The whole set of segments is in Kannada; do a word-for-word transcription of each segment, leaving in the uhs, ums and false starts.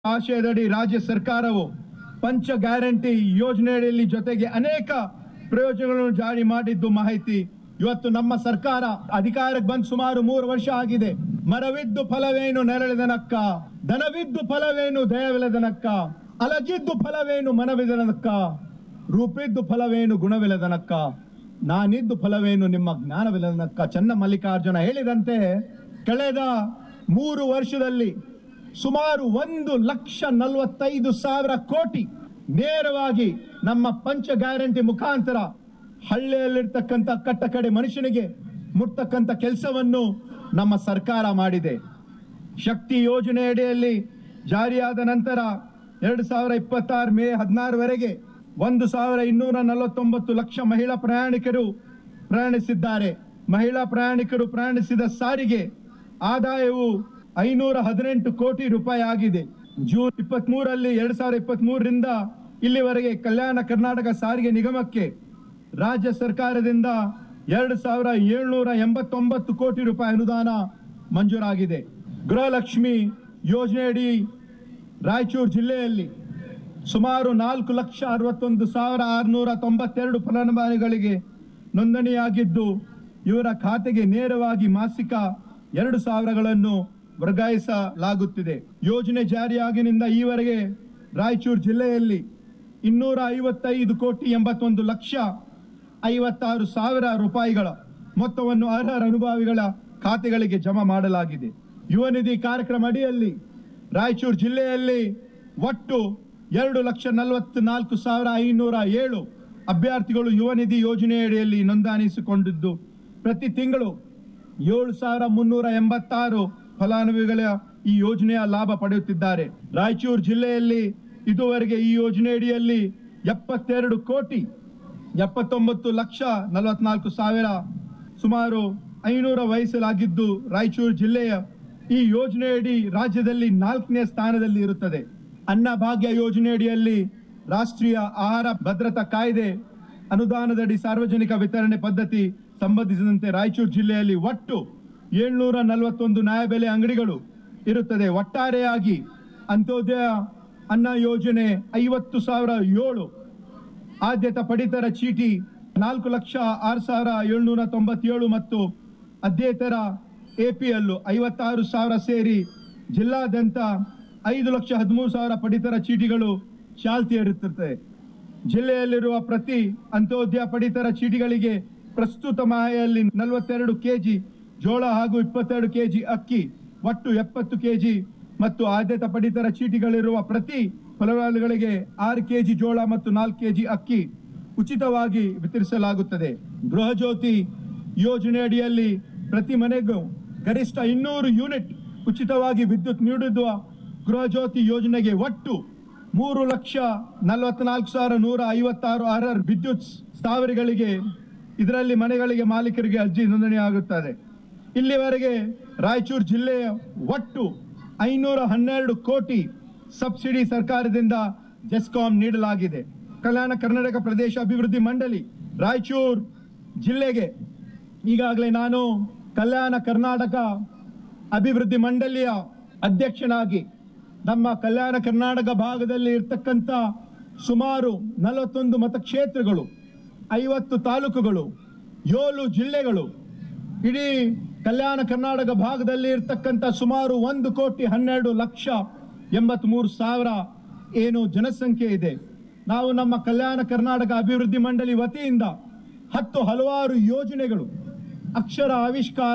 ಆಶಯದಡಿ ರಾಜ್ಯ ಸರ್ಕಾರವು ಪಂಚ ಗ್ಯಾರಂಟಿ ಯೋಜನೆಯಲ್ಲಿ ಜೊತೆಗೆ ಅನೇಕ ಪ್ರಯೋಜನಗಳನ್ನು ಜಾರಿ ಮಾಡಿದ್ದು ಮಾಹಿತಿ. ಇವತ್ತು ನಮ್ಮ ಸರ್ಕಾರ ಅಧಿಕಾರಕ್ಕೆ ಬಂದು ಸುಮಾರು ಮೂರು ವರ್ಷ ಆಗಿದೆ. ಮರವಿದ್ದು ಫಲವೇನು ನೆರಳಿದನಕ್ಕ, ಧನವಿದ್ದು ಫಲವೇನು ದಯವಿಲ್ಲದನಕ್ಕ, ಅಲಜಿದ್ದು ಫಲವೇನು ಮನವಿದನಕ್ಕ, ರೂಪಿದ್ದು ಫಲವೇನು ಗುಣವಿಲ್ಲದನಕ್ಕ, ನಾನಿದ್ದು ಫಲವೇನು ನಿಮ್ಮ ಜ್ಞಾನವಿಲ್ಲದನಕ್ಕ. ಚನ್ನ ಮಲ್ಲಿಕಾರ್ಜುನ ಹೇಳಿದಂತೆ ಕಳೆದ ಮೂರು ವರ್ಷದಲ್ಲಿ ಸುಮಾರು ಒಂದು ಲಕ್ಷ ನಲವತ್ತೈದು ಸಾವಿರ ಕೋಟಿ ನೇರವಾಗಿ ನಮ್ಮ ಪಂಚ ಗ್ಯಾರಂಟಿ ಮುಖಾಂತರ ಹಳ್ಳಿಯಲ್ಲಿರ್ತಕ್ಕಂಥ ಕಟ್ಟ ಕಡೆ ಮನುಷ್ಯನಿಗೆ ಮುಟ್ತಕ್ಕಂಥ ಕೆಲಸವನ್ನು ನಮ್ಮ ಸರ್ಕಾರ ಮಾಡಿದೆ. ಶಕ್ತಿ ಯೋಜನೆ ಅಡಿಯಲ್ಲಿ ಜಾರಿಯಾದ ನಂತರ ಎರಡು ಸಾವಿರ ಇಪ್ಪತ್ತಾರು ಮೇ ಹದಿನಾರವರೆಗೆ ಒಂದು ಸಾವಿರ ಇನ್ನೂರ ನಲವತ್ತೊಂಬತ್ತು ಲಕ್ಷ ಮಹಿಳಾ ಪ್ರಯಾಣಿಕರು ಪ್ರಯಾಣಿಸಿದ್ದಾರೆ. ಮಹಿಳಾ ಪ್ರಯಾಣಿಕರು ಪ್ರಯಾಣಿಸಿದ ಸಾರಿಗೆ ಆದಾಯವು ಐನೂರ ಹದಿನೆಂಟು ಕೋಟಿ ರೂಪಾಯಿ ಆಗಿದೆ. ಜೂನ್ ಇಪ್ಪತ್ತ್ ಮೂರರಲ್ಲಿ ಎರಡ್ ಸಾವಿರದ ಇಪ್ಪತ್ತ್ ಮೂರರಿಂದ ಇಲ್ಲಿವರೆಗೆ ಕಲ್ಯಾಣ ಕರ್ನಾಟಕ ಸಾರಿಗೆ ನಿಗಮಕ್ಕೆ ರಾಜ್ಯ ಸರ್ಕಾರದಿಂದ ಎರಡು ಸಾವಿರ ಏಳ್ನೂರ ಎಂಬತ್ತೊಂಬತ್ತು ಕೋಟಿ ರೂಪಾಯಿ ಅನುದಾನ ಮಂಜೂರಾಗಿದೆ. ಗೃಹಲಕ್ಷ್ಮಿ ಯೋಜನೆಯಡಿ ರಾಯಚೂರು ಜಿಲ್ಲೆಯಲ್ಲಿ ಸುಮಾರು ನಾಲ್ಕು ಲಕ್ಷ ಅರವತ್ತೊಂದು ಸಾವಿರ ಆರುನೂರ ತೊಂಬತ್ತೆರಡು ಫಲಾನುಭವಿಗಳಿಗೆ ನೋಂದಣಿಯಾಗಿದ್ದು ಇವರ ಖಾತೆಗೆ ನೇರವಾಗಿ ಮಾಸಿಕ ಎರಡು ಸಾವಿರಗಳನ್ನು ವರ್ಗಾಯಿಸಲಾಗುತ್ತಿದೆ. ಯೋಜನೆ ಜಾರಿಯಾಗಿನಿಂದ ಈವರೆಗೆ ರಾಯಚೂರು ಜಿಲ್ಲೆಯಲ್ಲಿ ಇನ್ನೂರ ಐವತ್ತೈದು ಕೋಟಿ ಎಂಬತ್ತೊಂದು ಲಕ್ಷ ಐವತ್ತಾರು ಸಾವಿರ ರೂಪಾಯಿಗಳ ಮೊತ್ತವನ್ನು ಅರ್ಹ ಅನುಭವಿಗಳ ಖಾತೆಗಳಿಗೆ ಜಮಾ ಮಾಡಲಾಗಿದೆ. ಯುವ ನಿಧಿ ಕಾರ್ಯಕ್ರಮ ಅಡಿಯಲ್ಲಿ ರಾಯಚೂರು ಜಿಲ್ಲೆಯಲ್ಲಿ ಒಟ್ಟು ಎರಡು ಲಕ್ಷ ನಲವತ್ನಾಲ್ಕು ಸಾವಿರ ಐನೂರ ಏಳು ಅಭ್ಯರ್ಥಿಗಳು ಯುವ ನಿಧಿ ಯೋಜನೆಯಡಿಯಲ್ಲಿ ನೋಂದಾಯಿಸಿಕೊಂಡಿದ್ದು ಪ್ರತಿ ತಿಂಗಳು ಏಳು ಸಾವಿರ ಮುನ್ನೂರ ಎಂಬತ್ತಾರು ಫಲಾನುಭವಿಗಳ ಈ ಯೋಜನೆಯ ಲಾಭ ಪಡೆಯುತ್ತಿದ್ದಾರೆ. ರಾಯಚೂರು ಜಿಲ್ಲೆಯಲ್ಲಿ ಇದುವರೆಗೆ ಈ ಯೋಜನೆಯಡಿಯಲ್ಲಿ ಎಪ್ಪತ್ತೆರಡು ಕೋಟಿ ಎಪ್ಪತ್ತೊಂಬತ್ತು ಲಕ್ಷ ನಲವತ್ನಾಲ್ಕು ಸಾವಿರ ಸುಮಾರು ಐನೂರ ವಹಿಸಲಾಗಿದ್ದು ರಾಯಚೂರು ಜಿಲ್ಲೆಯ ಈ ಯೋಜನೆಯಡಿ ರಾಜ್ಯದಲ್ಲಿ ನಾಲ್ಕನೇ ಸ್ಥಾನದಲ್ಲಿ ಇರುತ್ತದೆ. ಅನ್ನಭಾಗ್ಯ ಯೋಜನೆಯಡಿಯಲ್ಲಿ ರಾಷ್ಟ್ರೀಯ ಆಹಾರ ಭದ್ರತಾ ಕಾಯ್ದೆ ಅನುದಾನದಡಿ ಸಾರ್ವಜನಿಕ ವಿತರಣೆ ಪದ್ಧತಿ ಸಂಬಂಧಿಸಿದಂತೆ ರಾಯಚೂರು ಜಿಲ್ಲೆಯಲ್ಲಿ ಒಟ್ಟು ಏಳ್ನೂರ ನಲವತ್ತೊಂದು ನ್ಯಾಯಬೆಲೆ ಅಂಗಡಿಗಳು ಇರುತ್ತದೆ. ಒಟ್ಟಾರೆಯಾಗಿ ಅಂತ್ಯೋದಯ ಅನ್ನ ಯೋಜನೆ ಐವತ್ತು ಸಾವಿರ ಏಳು ಆದ್ಯತಾ ಪಡಿತರ ಚೀಟಿ ನಾಲ್ಕು ಲಕ್ಷ ಆರು ಸಾವಿರ ಏಳ್ನೂರ ತೊಂಬತ್ತೇಳು ಮತ್ತು ಅಧ್ಯೇತರ ಎಪಿಎಲ್ ಐವತ್ತಾರು ಸಾವಿರ ಸೇರಿ ಜಿಲ್ಲಾದ್ಯಂತ ಐದು ಲಕ್ಷ ಹದಿಮೂರು ಸಾವಿರ ಪಡಿತರ ಚೀಟಿಗಳು ಚಾಲ್ತಿಯಲ್ಲಿರುತ್ತದೆ. ಜಿಲ್ಲೆಯಲ್ಲಿರುವ ಪ್ರತಿ ಅಂತ್ಯೋದಯ ಪಡಿತರ ಚೀಟಿಗಳಿಗೆ ಪ್ರಸ್ತುತ ಮಾಹೆಯಲ್ಲಿ ನಲವತ್ತೆರಡು ಕೆಜಿ ಜೋಳ ಹಾಗೂ ಇಪ್ಪತ್ತೆರಡು ಕೆಜಿ ಅಕ್ಕಿ ಒಟ್ಟು ಎಪ್ಪತ್ತು ಕೆಜಿ ಮತ್ತು ಆದ್ಯತಾ ಪಡಿತರ ಚೀಟಿಗಳಿರುವ ಪ್ರತಿ ಫಲಾನುಭವಿಗಳಿಗೆ ಆರು ಕೆಜಿ ಜೋಳ ಮತ್ತು ನಾಲ್ಕು ಕೆಜಿ ಅಕ್ಕಿ ಉಚಿತವಾಗಿ ವಿತರಿಸಲಾಗುತ್ತದೆ. ಗೃಹ ಜ್ಯೋತಿ ಯೋಜನೆಯಡಿಯಲ್ಲಿ ಪ್ರತಿ ಮನೆಗೂ ಗರಿಷ್ಠ ಇನ್ನೂರು ಯೂನಿಟ್ ಉಚಿತವಾಗಿ ವಿದ್ಯುತ್ ನೀಡಿರುವ ಗೃಹ ಜ್ಯೋತಿ ಯೋಜನೆಗೆ ಒಟ್ಟು ಮೂರು ಲಕ್ಷ ನಲವತ್ನಾಲ್ಕು ಸಾವಿರ ನೂರ ಐವತ್ತಾರು ಅರ್ಹ ವಿದ್ಯುತ್ ಸ್ಥಾವರಗಳಿಗೆ ಇದರಲ್ಲಿ ಮನೆಗಳಿಗೆ ಮಾಲೀಕರಿಗೆ ಅರ್ಜಿ ನೋಂದಣಿ ಆಗುತ್ತದೆ. ಇಲ್ಲಿವರೆಗೆ ರಾಯಚೂರು ಜಿಲ್ಲೆಯ ಒಟ್ಟು ಐನೂರ ಹನ್ನೆರಡು ಕೋಟಿ ಸಬ್ಸಿಡಿ ಸರ್ಕಾರದಿಂದ ಜೆಸ್ಕಾಂ ನೀಡಲಾಗಿದೆ. ಕಲ್ಯಾಣ ಕರ್ನಾಟಕ ಪ್ರದೇಶ ಅಭಿವೃದ್ಧಿ ಮಂಡಳಿ ರಾಯಚೂರು ಜಿಲ್ಲೆಗೆ ಈಗಾಗಲೇ ನಾನು ಕಲ್ಯಾಣ ಕರ್ನಾಟಕ ಅಭಿವೃದ್ಧಿ ಮಂಡಳಿಯ ಅಧ್ಯಕ್ಷನಾಗಿ ನಮ್ಮ ಕಲ್ಯಾಣ ಕರ್ನಾಟಕ ಭಾಗದಲ್ಲಿ ಇರ್ತಕ್ಕಂಥ ಸುಮಾರು ನಲವತ್ತೊಂದು ಮತಕ್ಷೇತ್ರಗಳು, ಐವತ್ತು ತಾಲೂಕುಗಳು, ಏಳು ಜಿಲ್ಲೆಗಳು, ಇಡೀ ಕಲ್ಯಾಣ ಕರ್ನಾಟಕ ಭಾಗದಲ್ಲಿ ಇರ್ತಕ್ಕಂಥ ಸುಮಾರು ಒಂದು ಕೋಟಿ ಹನ್ನೆರಡು ಲಕ್ಷ ಎಂಬತ್ಮೂರು ಸಾವಿರ ಏನು ಜನಸಂಖ್ಯೆ ಇದೆ. ನಾವು ನಮ್ಮ ಕಲ್ಯಾಣ ಕರ್ನಾಟಕ ಅಭಿವೃದ್ಧಿ ಮಂಡಳಿ ವತಿಯಿಂದ ಹತ್ತು ಹಲವಾರು ಯೋಜನೆಗಳು, ಅಕ್ಷರ ಆವಿಷ್ಕಾರ,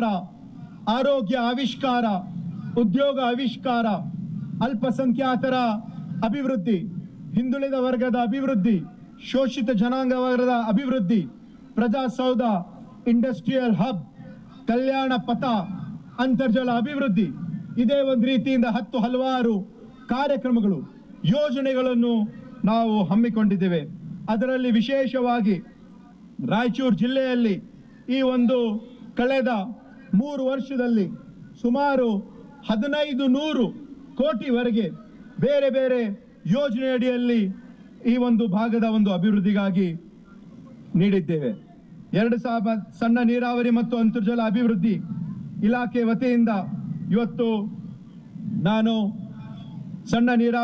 ಆರೋಗ್ಯ ಆವಿಷ್ಕಾರ, ಉದ್ಯೋಗ ಆವಿಷ್ಕಾರ, ಅಲ್ಪಸಂಖ್ಯಾತರ ಅಭಿವೃದ್ಧಿ, ಹಿಂದುಳಿದ ವರ್ಗದ ಅಭಿವೃದ್ಧಿ, ಶೋಷಿತ ಜನಾಂಗ ವರ್ಗದ ಅಭಿವೃದ್ಧಿ, ಪ್ರಜಾಸೌಧ, ಇಂಡಸ್ಟ್ರಿಯಲ್ ಹಬ್, ಕಲ್ಯಾಣ ಪಥ, ಅಂತರ್ಜಲ ಅಭಿವೃದ್ಧಿ, ಇದೇ ಒಂದು ರೀತಿಯಿಂದ ಹತ್ತು ಹಲವಾರು ಕಾರ್ಯಕ್ರಮಗಳು, ಯೋಜನೆಗಳನ್ನು ನಾವು ಹಮ್ಮಿಕೊಂಡಿದ್ದೇವೆ. ಅದರಲ್ಲಿ ವಿಶೇಷವಾಗಿ ರಾಯಚೂರು ಜಿಲ್ಲೆಯಲ್ಲಿ ಈ ಒಂದು ಕಳೆದ ಮೂರು ವರ್ಷದಲ್ಲಿ ಸುಮಾರು ಹದಿನೈದು ನೂರು ಕೋಟಿವರೆಗೆ ಬೇರೆ ಬೇರೆ ಯೋಜನೆಯಡಿಯಲ್ಲಿ ಈ ಒಂದು ಭಾಗದ ಒಂದು ಅಭಿವೃದ್ಧಿಗಾಗಿ ನೀಡಿದ್ದೇವೆ. ಎರಡು ಸಾವಿರ ಸಣ್ಣ ನೀರಾವರಿ ಮತ್ತು ಅಂತರ್ಜಲ ಅಭಿವೃದ್ಧಿ ಇಲಾಖೆ ವತಿಯಿಂದ ಇವತ್ತು ನಾನು ಸಣ್ಣ ನೀರಾವರಿ